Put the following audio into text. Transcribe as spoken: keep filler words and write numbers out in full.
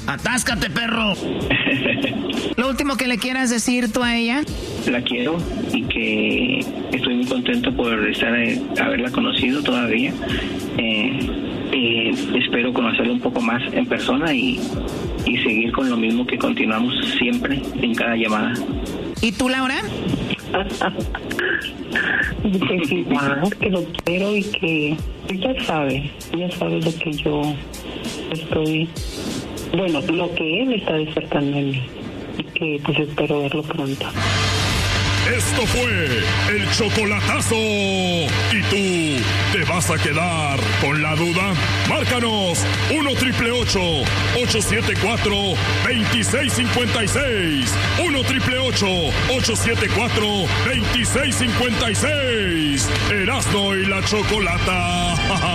Atáscate, perro. Lo último que le quieras decir tú a ella. La quiero y que estoy muy contento por estar eh, haberla conocido todavía. Eh, eh, espero conocerla un poco más en persona y, y seguir con lo mismo que continuamos siempre en cada llamada. ¿Y tú, Laura? Pues igual, que lo quiero y que ella sabe, ella sabe lo que yo estoy, bueno, lo que él está despertando en mí y que pues espero verlo pronto. Esto fue el chocolatazo. ¿Y tú te vas a quedar con la duda? Márcanos uno triple ocho, ocho siete cuatro, dos seis cinco seis. uno triple ocho, ocho siete cuatro, dos seis cinco seis. Erasmo y la Chocolata.